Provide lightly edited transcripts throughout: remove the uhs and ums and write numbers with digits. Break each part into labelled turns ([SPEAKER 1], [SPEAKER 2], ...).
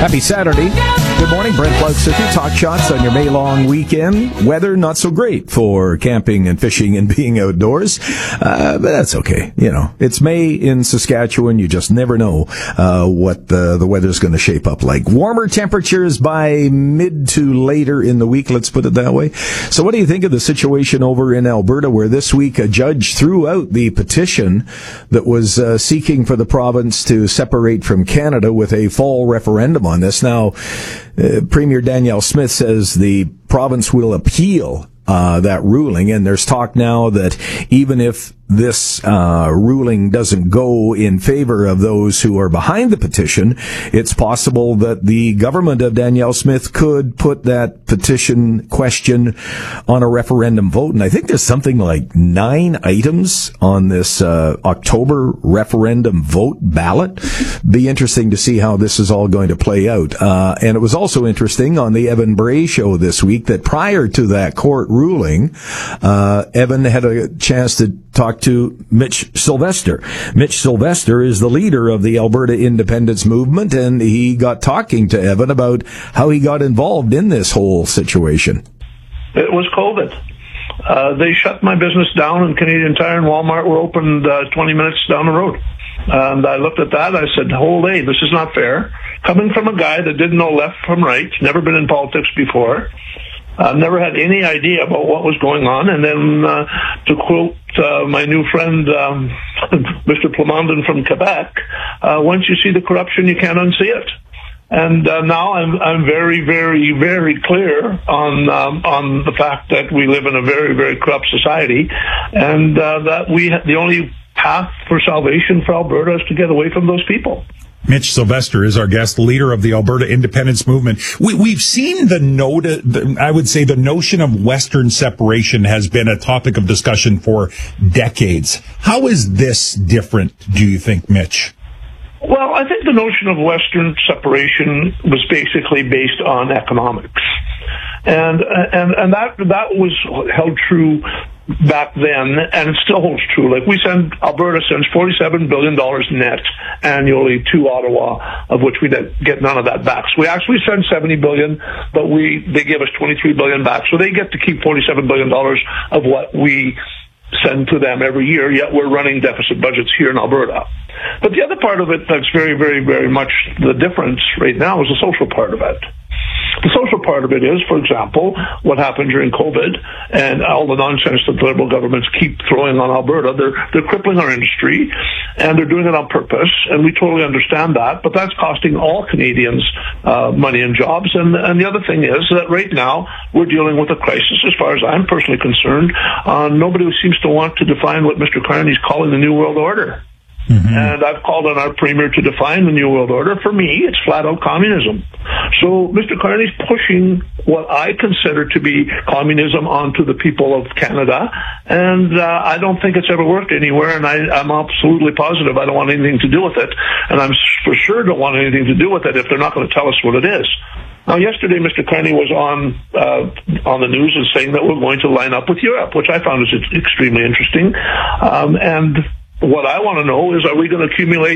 [SPEAKER 1] Happy Saturday. Good morning, Brent Pluggs with you. Talk shots on your May-long weekend. Weather not so great for camping and fishing and being outdoors, but that's okay. You know, it's May in Saskatchewan. You just never know what the weather's going to shape up like. Warmer temperatures by mid to later in the week, let's put it that way. So what do you think of the situation over in Alberta, where this week a judge threw out the petition that was seeking for the province to separate from Canada with a fall referendum on this? Now, Premier Danielle Smith says the province will appeal that ruling, and there's talk now that even if this ruling doesn't go in favor of those who are behind the petition, it's possible that the government of Danielle Smith could put that petition question on a referendum vote. And I think there's something like 9 items on this October referendum vote ballot. Be interesting to see how this is all going to play out. And it was also interesting on the Evan Bray show this week that prior to that court ruling, Evan had a chance to talk to Mitch Sylvester. Mitch Sylvester is the leader of the Alberta Independence Movement, and he got talking to Evan about how he got involved in this whole situation.
[SPEAKER 2] It was COVID. They shut my business down, and Canadian Tire and Walmart were opened 20 minutes down the road. And I looked at that, I said, hey, this is not fair. Coming from a guy that didn't know left from right, never been in politics before, never had any idea about what was going on. And then, to quote my new friend, Mr. Plamondon from Quebec, once you see the corruption, you can't unsee it. And now I'm very, very, very clear on the fact that we live in a very, very corrupt society, and that the only path for salvation for Alberta is to get away from those people.
[SPEAKER 3] Mitch Sylvester is our guest, the leader of the Alberta Independence Movement. We've seen the notion of Western separation has been a topic of discussion for decades. How is this different, do you think, Mitch?
[SPEAKER 2] Well, I think the notion of Western separation was basically based on economics. And that was held true back then, and it still holds true. Like, Alberta sends $47 billion net annually to Ottawa, of which we get none of that back. So we actually send $70 billion, but they give us $23 billion back. So they get to keep $47 billion of what we send to them every year, yet we're running deficit budgets here in Alberta. But the other part of it that's very, very, very much the difference right now is the social part of it. The social part of it is, for example, what happened during COVID and all the nonsense that the Liberal governments keep throwing on Alberta. They're crippling our industry, and they're doing it on purpose, and we totally understand that, but that's costing all Canadians money and jobs. And the other thing is that right now we're dealing with a crisis, as far as I'm personally concerned. Nobody seems to want to define what Mr. Carney's calling the New World Order. Mm-hmm. And I've called on our Premier to define the New World Order. For me, it's flat-out communism. So Mr. Carney's pushing what I consider to be communism onto the people of Canada, and I don't think it's ever worked anywhere, and I'm absolutely positive I don't want anything to do with it, and I'm for sure don't want anything to do with it if they're not going to tell us what it is. Now, yesterday, Mr. Carney was on the news and saying that we're going to line up with Europe, which I found is extremely interesting, and what I want to know is, are we going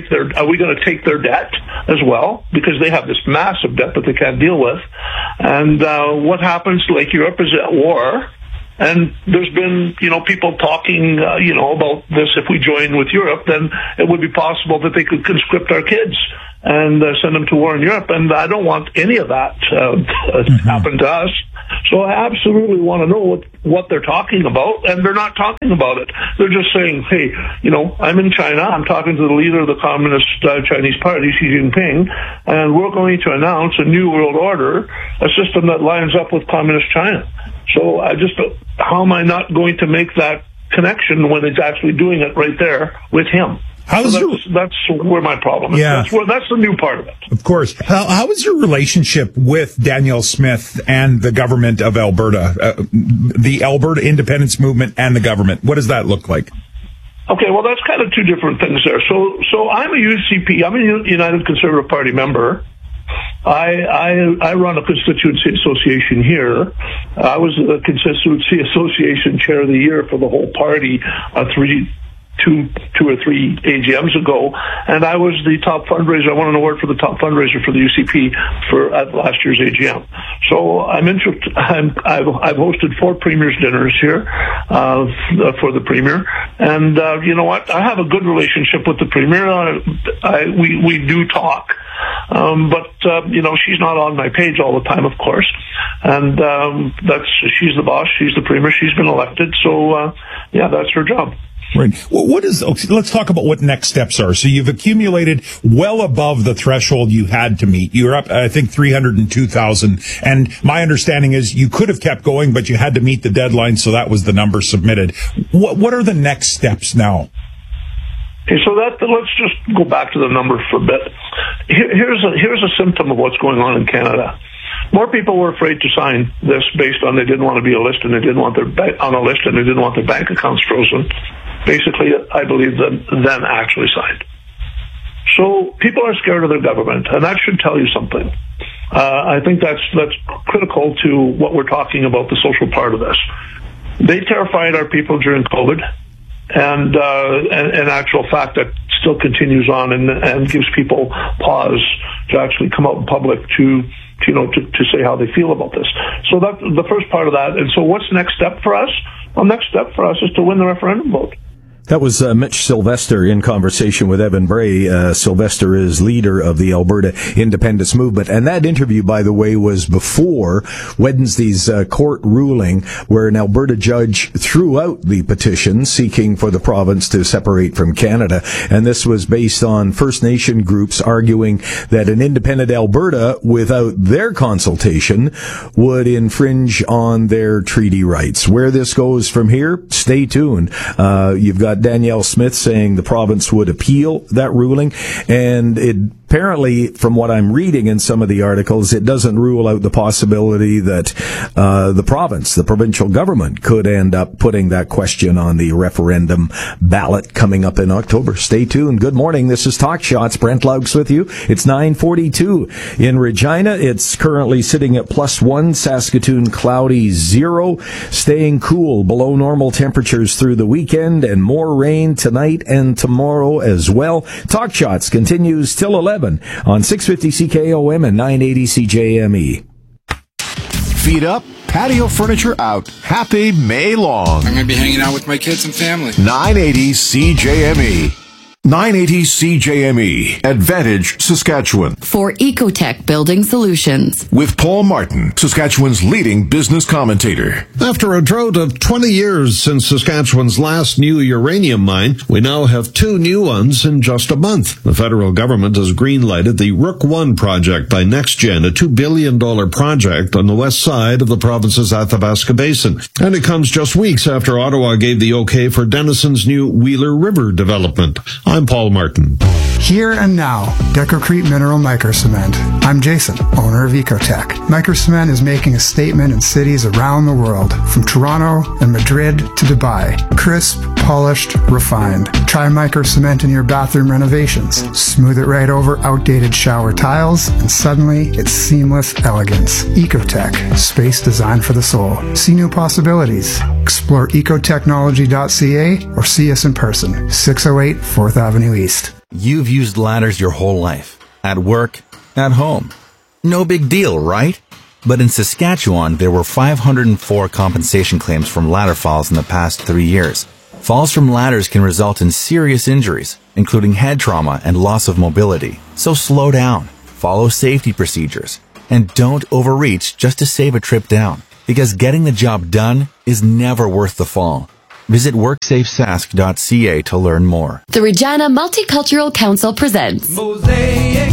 [SPEAKER 2] to take their debt as well? Because they have this massive debt that they can't deal with. And what happens, like, Europe is at war, and there's been, people talking, about this. If we join with Europe, then it would be possible that they could conscript our kids and send them to war in Europe. And I don't want any of that to happen to us. So I absolutely want to know what they're talking about, and they're not talking about it. They're just saying, hey, I'm in China, I'm talking to the leader of the Communist Chinese Party, Xi Jinping, and we're going to announce a new world order, a system that lines up with Communist China. So how am I not going to make that connection when it's actually doing it right there with him? That's where my problem is.
[SPEAKER 3] Yeah.
[SPEAKER 2] That's the new part of it.
[SPEAKER 3] Of course. How is your relationship with Danielle Smith and the government of Alberta, the Alberta Independence Movement and the government? What does that look like?
[SPEAKER 2] Okay, well, that's kind of two different things there. So I'm a UCP. I'm a United Conservative Party member. I run a constituency association here. I was the constituency association chair of the year for the whole party 3 two or three AGMs ago, and I was the top fundraiser. I won an award for the top fundraiser for the UCP at last year's AGM. So I'm interested. I've hosted 4 premiers dinners here for the premier, and you know what? I have a good relationship with the premier. We do talk. But she's not on my page all the time, of course. And she's the boss, she's the premier, she's been elected. So, that's her job.
[SPEAKER 3] Right. Let's talk about what next steps are. So you've accumulated well above the threshold you had to meet. You're up, I think, 302,000. And my understanding is you could have kept going, but you had to meet the deadline. So that was the number submitted. What are the next steps now?
[SPEAKER 2] Okay, so let's just go back to the numbers for a bit. Here's a symptom of what's going on in Canada. More people were afraid to sign this based on they didn't want to be on a list and they didn't want their bank accounts frozen. Basically, I believe than actually signed. So people are scared of their government, and that should tell you something. I think that's critical to what we're talking about, the social part of this. They terrified our people during COVID. And in actual fact, that still continues on and gives people pause to actually come out in public to say how they feel about this. So that's the first part of that. And so what's the next step for us? Well, next step for us is to win the referendum vote.
[SPEAKER 1] That was Mitch Sylvester in conversation with Evan Bray. Sylvester is leader of the Alberta Independence Movement. And that interview, by the way, was before Wednesday's court ruling where an Alberta judge threw out the petition seeking for the province to separate from Canada. And this was based on First Nation groups arguing that an independent Alberta without their consultation would infringe on their treaty rights. Where this goes from here, stay tuned. You've got Danielle Smith saying the province would appeal that ruling, and apparently, from what I'm reading in some of the articles, it doesn't rule out the possibility that the provincial government could end up putting that question on the referendum ballot coming up in October. Stay tuned. Good morning. This is Talk Shots. Brent Laux with you. It's 9:42 in Regina. It's currently sitting at +1. Saskatoon cloudy 0. Staying cool below normal temperatures through the weekend, and more rain tonight and tomorrow as well. Talk Shots continues till 11 on 650 CKOM and 980 CJME.
[SPEAKER 4] Feet up, patio furniture out. Happy May long.
[SPEAKER 5] I'm going to be hanging out with my kids and family.
[SPEAKER 4] 980 CJME. 980 CJME, Advantage, Saskatchewan.
[SPEAKER 6] For Ecotech Building Solutions.
[SPEAKER 4] With Paul Martin, Saskatchewan's leading business commentator.
[SPEAKER 7] After a drought of 20 years since Saskatchewan's last new uranium mine, we now have 2 new ones in just a month. The federal government has green-lighted the Rook I project by NextGen, a $2 billion project on the west side of the province's Athabasca Basin. And it comes just weeks after Ottawa gave the okay for Denison's new Wheeler River development. I'm Paul Martin.
[SPEAKER 8] Here and now, Decocrete Mineral Microcement. I'm Jason, owner of Ecotech. Microcement is making a statement in cities around the world, from Toronto and Madrid to Dubai. Crisp, polished, refined. Try Microcement in your bathroom renovations. Smooth it right over outdated shower tiles, and suddenly it's seamless elegance. Ecotech, space designed for the soul. See new possibilities. Explore ecotechnology.ca or see us in person, 608 4th Avenue East.
[SPEAKER 9] You've used ladders your whole life. At work, at home. No big deal, right? But in Saskatchewan, there were 504 compensation claims from ladder falls in the past 3 years. Falls from ladders can result in serious injuries, including head trauma and loss of mobility. So slow down, follow safety procedures, and don't overreach just to save a trip down. Because getting the job done is never worth the fall. Visit WorksafeSask.ca to learn more.
[SPEAKER 6] The Regina Multicultural Council presents
[SPEAKER 10] Mosaic,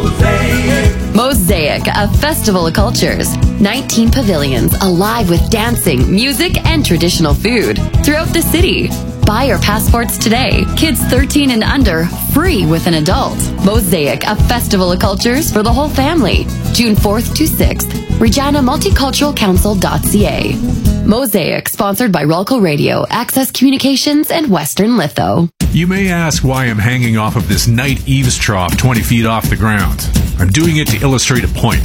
[SPEAKER 6] a festival of cultures. 19 pavilions alive with dancing, music, and traditional food throughout the city. Buy your passports today. Kids 13 and under, free with an adult. Mosaic, a festival of cultures for the whole family. June 4th to 6th. ReginaMulticulturalCouncil.ca. Mosaic, sponsored by Rolco Radio, Access Communications, and Western Litho.
[SPEAKER 11] You may ask why I'm hanging off of this night eaves trough 20 feet off the ground. I'm doing it to illustrate a point.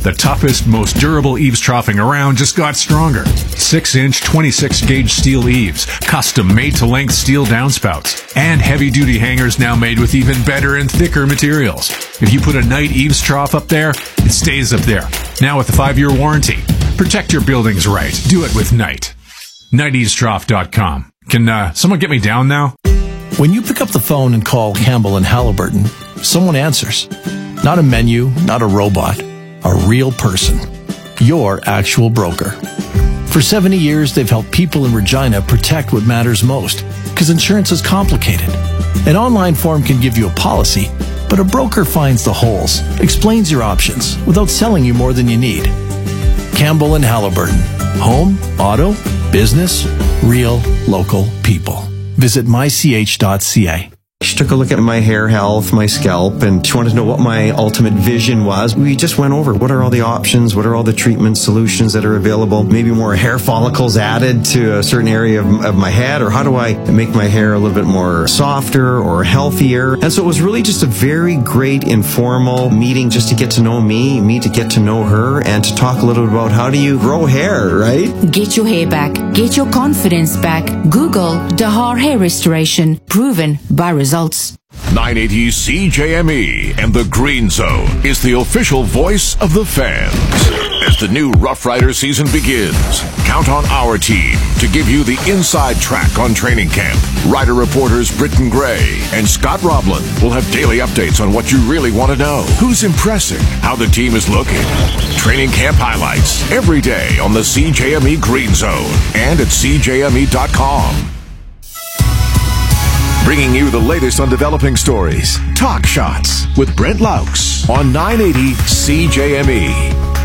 [SPEAKER 11] The toughest, most durable eaves troughing around just got stronger. 6-inch, 26-gauge steel eaves, custom made-to-length steel downspouts, and heavy-duty hangers now made with even better and thicker materials. If you put a Knight eaves trough up there, it stays up there. Now with a 5-year warranty. Protect your buildings right. Do it with Knight. KnightEavesTrough.com. Can someone get me down now?
[SPEAKER 10] When you pick up the phone and call Campbell and Halliburton, someone answers. Not a menu, not a robot. A real person. Your actual broker. For 70 years, they've helped people in Regina protect what matters most, because insurance is complicated. An online form can give you a policy, but a broker finds the holes, explains your options, without selling you more than you need. Campbell and Halliburton. Home, auto, business, real, local people. Visit mych.ca.
[SPEAKER 12] She took a look at my hair health, my scalp, and she wanted to know what my ultimate vision was. We just went over what are all the options, what are all the treatment solutions that are available, maybe more hair follicles added to a certain area of my head, or how do I make my hair a little bit more softer or healthier. And so it was really just a very great informal meeting just to get to know me to get to know her, and to talk a little bit about how do you grow hair, right?
[SPEAKER 13] Get your hair back. Get your confidence back. Google Dahar Hair Restoration. Proven by results.
[SPEAKER 14] 980 CJME and the Green Zone is the official voice of the fans. As the new Rough Rider season begins, count on our team to give you the inside track on training camp. Rider reporters Britton Gray and Scott Roblin will have daily updates on what you really want to know. Who's impressing, how the team is looking. Training camp highlights every day on the CJME Green Zone and at CJME.com. Bringing you the latest on developing stories. Talk Shots with Brent Laux on 980 CJME.